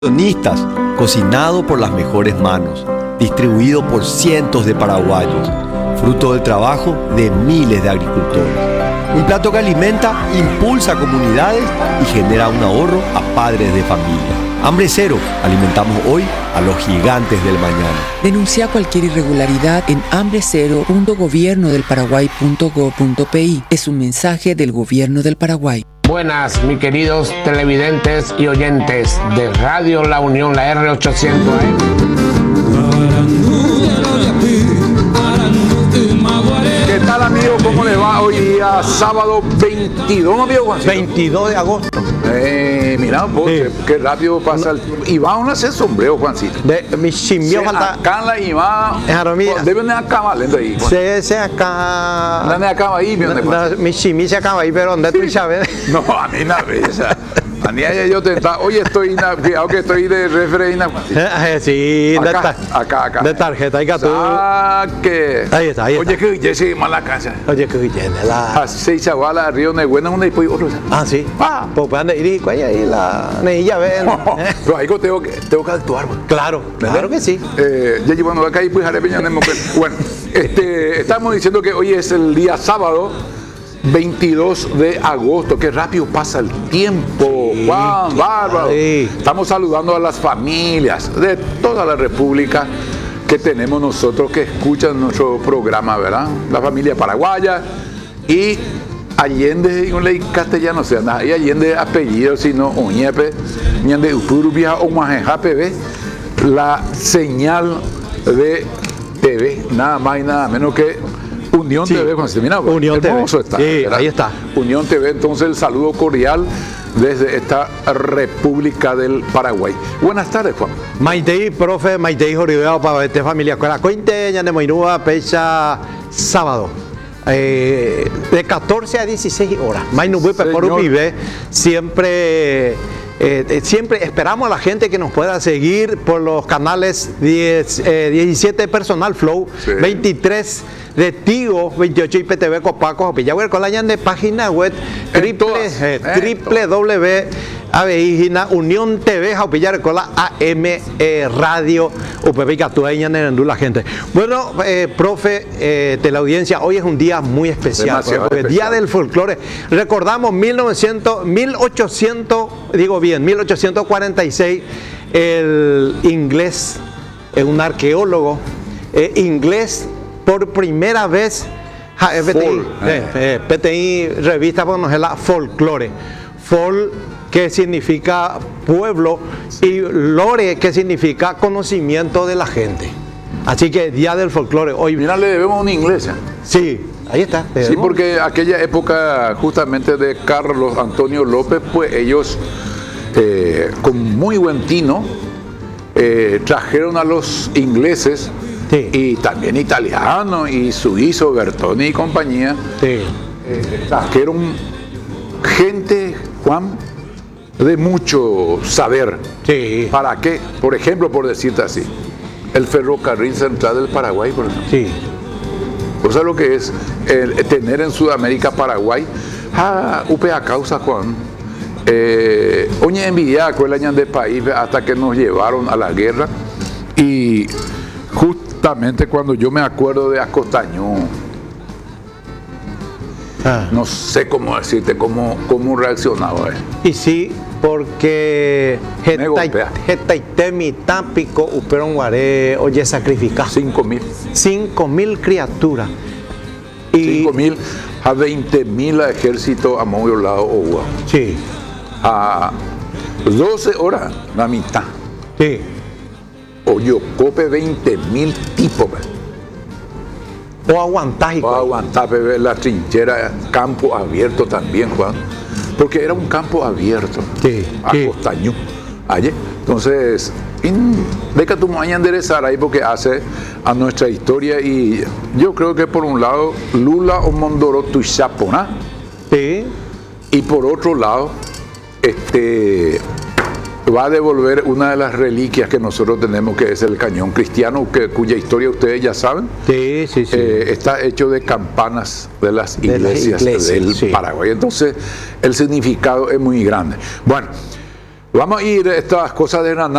Nutricionistas, cocinado por las mejores manos, distribuido por cientos de paraguayos, fruto del trabajo de miles de agricultores. Un plato que alimenta, impulsa comunidades y genera un ahorro a padres de familia. Hambre Cero, alimentamos hoy a los gigantes del mañana. Denuncia cualquier irregularidad en hambrecero.gobiernodelparaguay.go.pi. Es un mensaje del Gobierno del Paraguay. Buenas, mis queridos televidentes y oyentes de Radio La Unión, la R800 AM. ¿Qué tal, amigo? ¿Cómo les va? Hoy día sábado 22, ¿no, amigo Juancito? 22 de agosto. Mira, vos, Sí. qué rápido pasa el tiempo. Y va a un hacer sombrero, Juancito. De mi chimio falta. Acá en la IMA, Jaromía. deben de acá, lento ahí. Se acá. ¿Dónde acaba ahí? Mi chimio se acaba ahí, pero ¿dónde tú sabes? No, a mí nada, esa. A mí yo te está. Oye, cuidado que estoy de referencia. Sí, Acá. de tarjeta, ahí tú. Saque. Ahí está. Oye, que ya se mala casa. Oye, que viene la. A 6 chavalas, Río Nebuena, una y después otro. Ah, sí. Pues van a ir ahí la neilla ven. Pero ahí tengo que actuar, man. Claro que sí. Ya llevando acá y pues haré peña. Bueno, estamos diciendo que hoy es el día sábado 22 de agosto. Qué rápido pasa el tiempo, Juan, bárbaro. Sí. Estamos saludando a las familias de toda la República que tenemos nosotros que escuchan nuestro programa, ¿verdad? La familia paraguaya y Allende, en ley castellano, o sea, y Allende apellido, sino Oñepe, Ñande Upurubia o Majejape, la señal de TV, nada más y nada menos que Unión TV, cuando se termina. Unión TV. Está, sí, ahí está. Unión TV, entonces el saludo cordial desde esta República del Paraguay. Buenas tardes, Juan. Maitei, profe, Maitei Joribeo para esta familia. Con la cointe, ya de Moinúa, fecha sábado. De 14 a 16 horas. Mainubui por vive siempre esperamos a la gente que nos pueda seguir por los canales 17 Personal Flow, sí. 23 de Tigo, 28 IPTV Copaco, Opillagüer con la de página web www.abigina Unión TV, Opillar con la AM Radio, Upepica Tueña en la gente. Bueno, profe, de la audiencia, hoy es un día muy especial, porque especial. Día del Folclore. Recordamos 1846, el inglés, un arqueólogo inglés, por primera vez, PTI revista por nos la folclore. Fol, que significa pueblo, y lore, que significa conocimiento de la gente. Así que Día del Folclore. Hoy, mira, le debemos a un inglés. Sí, ahí está. Sí, porque aquella época justamente de Carlos Antonio López, pues ellos con muy buen tino trajeron a los ingleses. Sí. Y también italianos y suizos, Bertoni y compañía, sí. Trajeron gente, Juan, de mucho saber. Sí. ¿Para qué? Por ejemplo, por decirte así, el ferrocarril central del Paraguay, por ejemplo. Sí. O sea, lo que es tener en Sudamérica, Paraguay, UPA causa, Juan. Oye, envidia con el año de país hasta que nos llevaron a la guerra y justamente cuando yo me acuerdo de Acostañó, no sé cómo decirte, cómo reaccionaba él. Y sí, porque Getaitemi, Tampico, Uperón Guaré, oye, sacrificar 5.000 criaturas. Y 5.000 a 20.000 a ejército a modo lado o sí. A 12 horas, la mitad. Sí. Oyocope 20.000 tipos. O aguantar. O aguantar, la trinchera, campo abierto también, Juan. Porque era un campo abierto. Sí. Acostañó. Ayer. Entonces, deja tu mañana enderezar ahí porque hace a nuestra historia. Y yo creo que por un lado, Lula o Mondoro Tuixapona. Sí. Y por otro lado, va a devolver una de las reliquias que nosotros tenemos, que es el cañón cristiano, cuya historia ustedes ya saben. Sí. Está hecho de campanas de las iglesias del Paraguay. Entonces, el significado es muy grande. Bueno, Vamos a ir estas cosas de